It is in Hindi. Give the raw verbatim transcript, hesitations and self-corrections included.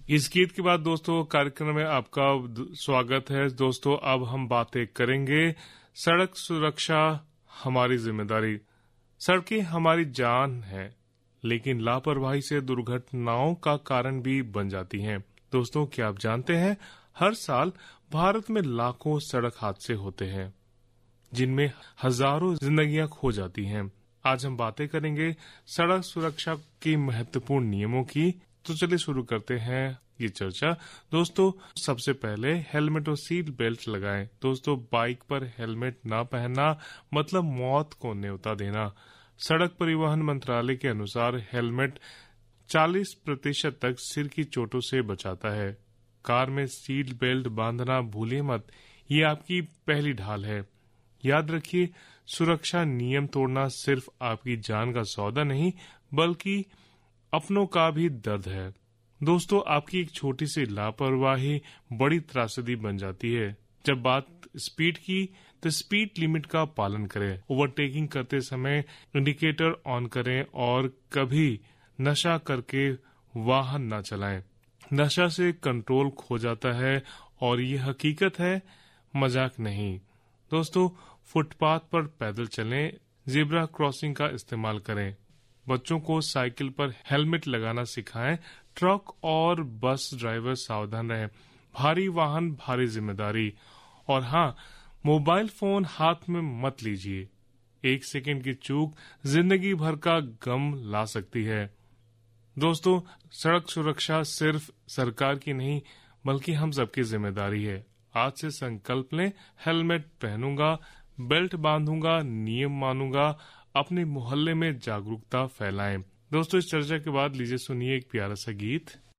इस गीत के बाद दोस्तों कार्यक्रम में आपका स्वागत है। दोस्तों अब हम बातें करेंगे सड़क सुरक्षा हमारी जिम्मेदारी। सड़कें हमारी जान है, लेकिन लापरवाही से दुर्घटनाओं का कारण भी बन जाती हैं। दोस्तों क्या आप जानते हैं, हर साल भारत में लाखों सड़क हादसे होते हैं, जिनमें हजारों जिंदगियां खो जाती हैं। आज हम बातें करेंगे सड़क सुरक्षा के महत्वपूर्ण नियमों की। तो चलिए शुरू करते हैं ये चर्चा। दोस्तों सबसे पहले हेलमेट और सीट बेल्ट लगाएं। दोस्तों बाइक पर हेलमेट ना पहनना मतलब मौत को न्योता देना। सड़क परिवहन मंत्रालय के अनुसार हेलमेट चालीस प्रतिशत तक सिर की चोटों से बचाता है। कार में सीट बेल्ट बांधना भूलिए मत, ये आपकी पहली ढाल है। याद रखिए, सुरक्षा नियम तोड़ना सिर्फ आपकी जान का सौदा नहीं, बल्कि अपनों का भी दर्द है। दोस्तों आपकी एक छोटी सी लापरवाही बड़ी त्रासदी बन जाती है। जब बात स्पीड की, तो स्पीड लिमिट का पालन करें। ओवरटेकिंग करते समय इंडिकेटर ऑन करें और कभी नशा करके वाहन न चलाएं। नशा से कंट्रोल खो जाता है और ये हकीकत है, मजाक नहीं। दोस्तों फुटपाथ पर पैदल चलें, जेब्रा क्रॉसिंग का इस्तेमाल करें। बच्चों को साइकिल पर हेलमेट लगाना सिखाएं। ट्रक और बस ड्राइवर सावधान रहें। भारी वाहन भारी जिम्मेदारी। और हाँ, मोबाइल फोन हाथ में मत लीजिए। एक सेकंड की चूक जिंदगी भर का गम ला सकती है। दोस्तों सड़क सुरक्षा सिर्फ सरकार की नहीं, बल्कि हम सबकी जिम्मेदारी है। आज से संकल्प लें, हेलमेट पहनूंगा, बेल्ट बांधूंगा, नियम मानूंगा, अपने मोहल्ले में जागरूकता फैलाएं। दोस्तों इस चर्चा के बाद लीजिए सुनिए एक प्यारा सा गीत।